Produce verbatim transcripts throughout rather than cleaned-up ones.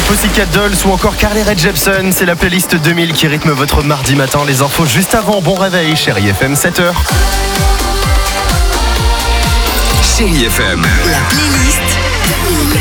Pussycat Dolls ou encore Carly Rae Jepsen, c'est la playlist deux mille qui rythme votre mardi matin. Les infos juste avant, bon réveil, Chérie F M, sept heures. Chérie F M, la playlist deux mille.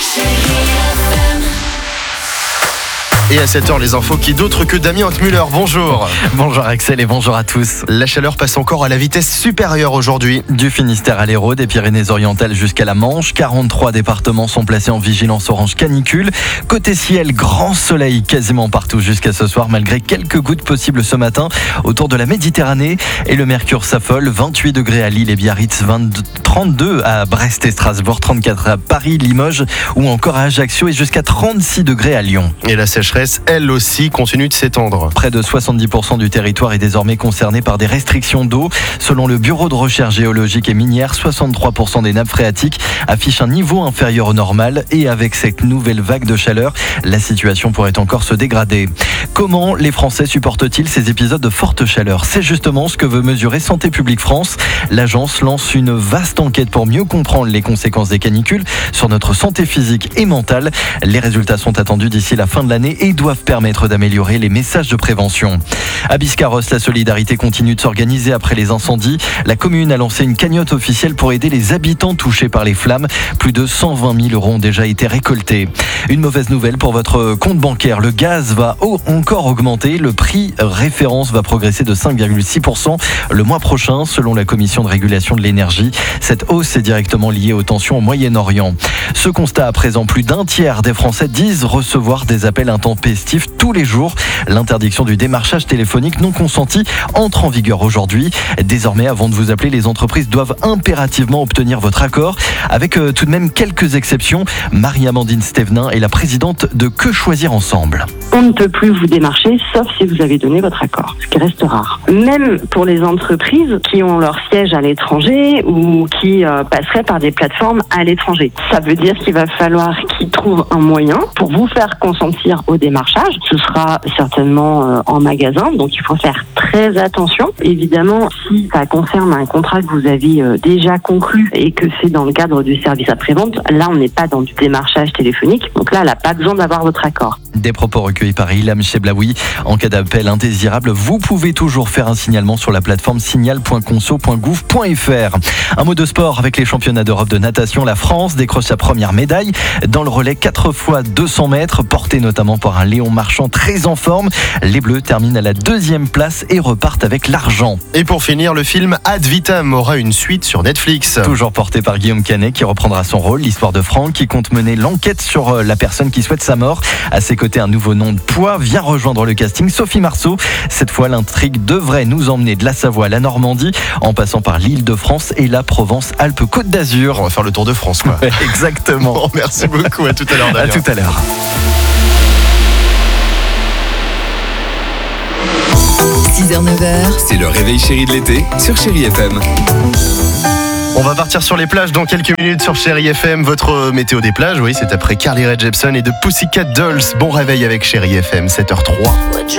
Et à sept heures, les infos qui d'autres que Damien Hockmüller. Bonjour. Bonjour Axel et bonjour à tous. La chaleur passe encore à la vitesse supérieure aujourd'hui. Du Finistère à l'Hérault, des Pyrénées-Orientales jusqu'à la Manche, quarante-trois départements sont placés en vigilance orange canicule. Côté ciel, grand soleil quasiment partout jusqu'à ce soir, malgré quelques gouttes possibles ce matin autour de la Méditerranée. Et le mercure s'affole, vingt-huit degrés à Lille et Biarritz, vingt-deux, trente-deux à Brest et Strasbourg, trente-quatre à Paris, Limoges ou encore à Ajaccio et jusqu'à trente-six degrés à Lyon. Et la sécheresse, elle aussi, continue de s'étendre. Près de soixante-dix pour cent du territoire est désormais concerné par des restrictions d'eau. Selon le Bureau de recherche géologique et minière, soixante-trois pour cent des nappes phréatiques affichent un niveau inférieur au normal. Et avec cette nouvelle vague de chaleur, la situation pourrait encore se dégrader. Comment les Français supportent-ils ces épisodes de forte chaleur ? C'est justement ce que veut mesurer Santé publique France. L'agence lance une vaste enquête pour mieux comprendre les conséquences des canicules sur notre santé physique et mentale. Les résultats sont attendus d'ici la fin de l'année et doivent permettre d'améliorer les messages de prévention. À Biscarrosse, la solidarité continue de s'organiser après les incendies. La commune a lancé une cagnotte officielle pour aider les habitants touchés par les flammes. Plus de cent vingt mille euros ont déjà été récoltés. Une mauvaise nouvelle pour votre compte bancaire. Le gaz va encore augmenter. Le prix référence va progresser de cinq virgule six pour cent le mois prochain, selon la Commission de régulation de l'énergie. Cette hausse est directement liée aux tensions au Moyen-Orient. Ce constat à présent, plus d'un tiers des Français disent recevoir des appels intempestifs tous les jours. L'interdiction du démarchage téléphonique non consenti entre en vigueur aujourd'hui. Désormais, avant de vous appeler, les entreprises doivent impérativement obtenir votre accord, avec euh, tout de même quelques exceptions. Marie-Amandine Stévenin est la présidente de Que Choisir Ensemble. On ne peut plus vous démarcher sauf si vous avez donné votre accord, ce qui reste rare. Même pour les entreprises qui ont leur siège à l'étranger ou qui euh, passeraient par des plateformes à l'étranger. Ça veut dire qu'il va falloir qu'ils trouvent un moyen pour vous faire consentir au démarchage. Ce sera certainement euh, en magasin, donc il faut faire très attention. Évidemment, si ça concerne un contrat que vous avez euh, déjà conclu et que c'est dans le cadre du service après-vente, là on n'est pas dans du démarchage téléphonique, donc là elle n'a pas besoin d'avoir votre accord. Des propos recueillis par Ilham Cheblaoui. En cas d'appel indésirable, vous pouvez toujours faire un signalement sur la plateforme signal point conso point gouv point fr. Un mot de sport avec les championnats d'Europe de natation. La France décroche sa première médaille dans le relais quatre fois deux cents mètres, porté notamment par un Léon Marchand très en forme. Les Bleus terminent à la deuxième place et repartent avec l'argent. Et pour finir, le film Ad Vitam aura une suite sur Netflix. Toujours porté par Guillaume Canet qui reprendra son rôle, l'histoire de Franck qui compte mener l'enquête sur la personne qui souhaite sa mort. À ses côtés, un nouveau nom de poids vient rejoindre le casting, Sophie Marceau. Cette fois, l'intrigue devrait nous emmener de la Savoie à la Normandie, en passant par l'Île-de-France et la Provence-Alpes-Côte d'Azur. On va faire le tour de France, quoi. Exactement. Bon, merci beaucoup, à tout à l'heure. À tout à l'heure. six heures neuf heures, c'est le réveil chéri de l'été sur Chérie F M. On va partir sur les plages dans quelques minutes sur Chérie F M. Votre météo des plages, oui, c'est après Carly Rae Jepsen et de Pussycat Dolls. Bon réveil avec Chérie F M, sept heures zéro trois.